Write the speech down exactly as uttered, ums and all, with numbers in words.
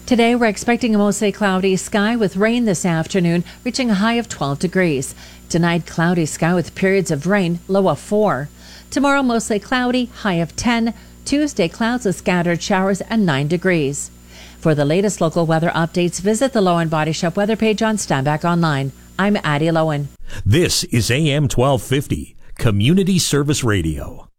Today, we're expecting a mostly cloudy sky with rain this afternoon, reaching a high of twelve degrees. Tonight, cloudy sky with periods of rain, low of four. Tomorrow, mostly cloudy, high of ten. Tuesday, clouds with scattered showers and nine degrees. For the latest local weather updates, visit the Lowen Body Shop weather page on Steinbach Online. I'm Addie Lowen. This is A M twelve fifty, Community Service Radio.